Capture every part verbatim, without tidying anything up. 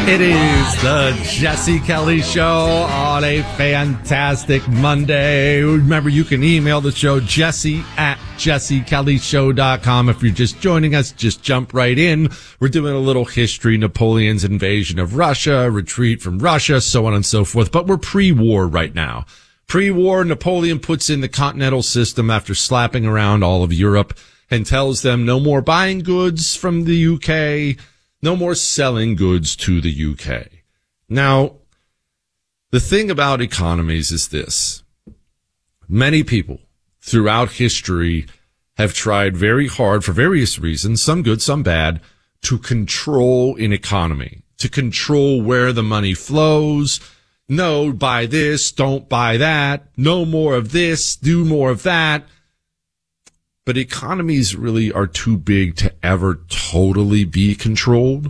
It is the Jesse Kelly Show on a fantastic Monday. Remember, you can email the show, jesse at jesse kelly show dot com. If you're just joining us, just jump right in. We're doing a little history, Napoleon's invasion of Russia, retreat from Russia, so on and so forth. But we're pre-war right now. Pre-war, Napoleon puts in the continental system after slapping around all of Europe and tells them no more buying goods from the U K, no more selling goods to the U K. Now, the thing about economies is this. Many people throughout history have tried very hard for various reasons, some good, some bad, to control an economy, to control where the money flows. No, buy this, don't buy that. No more of this, do more of that. But economies really are too big to ever totally be controlled.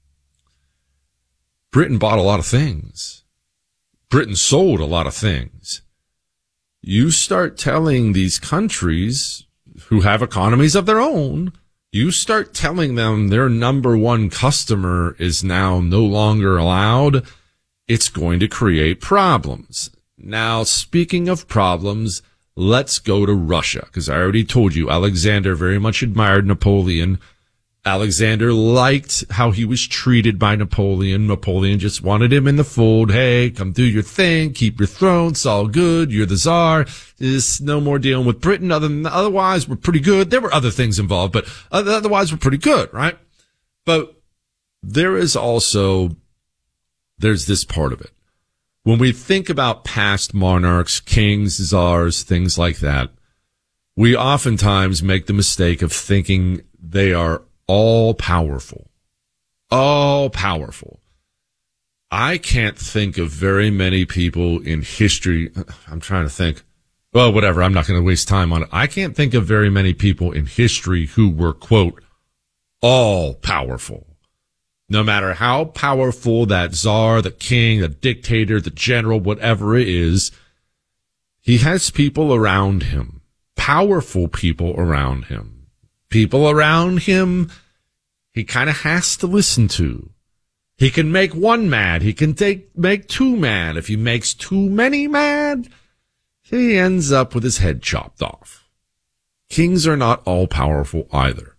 Britain bought a lot of things. Britain sold a lot of things. You start telling these countries who have economies of their own, you start telling them their number one customer is now no longer allowed, it's going to create problems. Now, speaking of problems, let's go to Russia, because I already told you Alexander very much admired Napoleon. Alexander liked how he was treated by Napoleon. Napoleon just wanted him in the fold. Hey, come do your thing, keep your throne, it's all good, you're the Tsar. There's no more dealing with Britain. Other than, otherwise, we're pretty good. There were other things involved, but otherwise, we're pretty good, right? But there is also, there's this part of it. When we think about past monarchs, kings, czars, things like that, we oftentimes make the mistake of thinking they are all powerful. All powerful. I can't think of very many people in history. I'm trying to think. Well, whatever. I'm not going to waste time on it. I can't think of very many people in history who were, quote, all powerful. No matter how powerful that czar, the king, the dictator, the general, whatever it is, he has people around him, powerful people around him, people around him he kind of has to listen to. He can make one mad. He can take make two mad. If he makes too many mad, he ends up with his head chopped off. Kings are not all powerful either.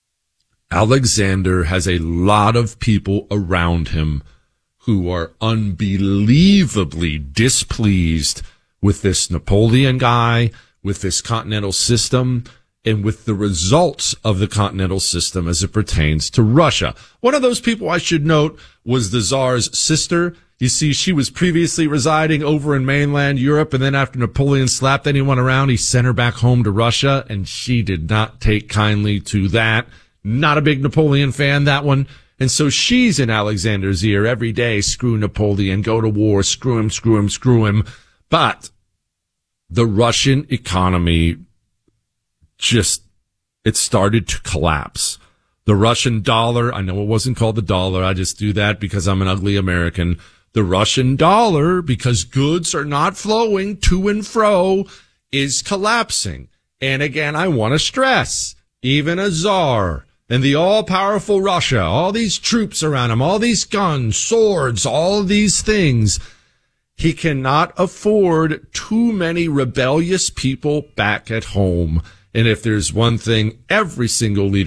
Alexander has a lot of people around him who are unbelievably displeased with this Napoleon guy, with this continental system, and with the results of the continental system as it pertains to Russia. One of those people I should note was the Tsar's sister. You see, she was previously residing over in mainland Europe, and then after Napoleon slapped anyone around, he sent her back home to Russia, and she did not take kindly to that. Not a big Napoleon fan, that one. And so she's in Alexander's ear every day. Screw Napoleon, go to war, screw him, screw him, screw him. But the Russian economy just, it started to collapse. The Russian dollar, I know it wasn't called the dollar. I just do that because I'm an ugly American. The Russian dollar, because goods are not flowing to and fro, is collapsing. And again, I want to stress, even a czar and the all-powerful Russia, all these troops around him, all these guns, swords, all these things, he cannot afford too many rebellious people back at home. And if there's one thing every single leader